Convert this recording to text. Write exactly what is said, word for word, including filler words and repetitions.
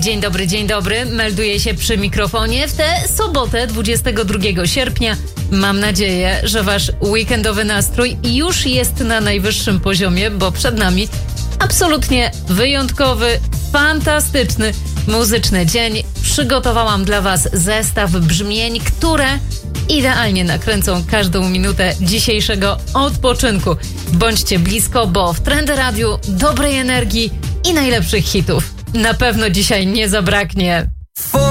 Dzień dobry, dzień dobry. Melduję się przy mikrofonie w tę sobotę, dwudziestego drugiego sierpnia. Mam nadzieję, że wasz weekendowy nastrój już jest na najwyższym poziomie, bo przed nami absolutnie wyjątkowy, fantastyczny, muzyczny dzień. Przygotowałam dla was zestaw brzmień, które idealnie nakręcą każdą minutę dzisiejszego odpoczynku. Bądźcie blisko, bo w Trendy Radiu dobrej energii i najlepszych hitów na pewno dzisiaj nie zabraknie.